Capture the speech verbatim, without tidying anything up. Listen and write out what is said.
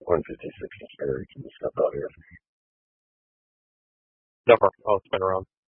one fifty-six is Barry. Can you step out here? Never. I'll spin around.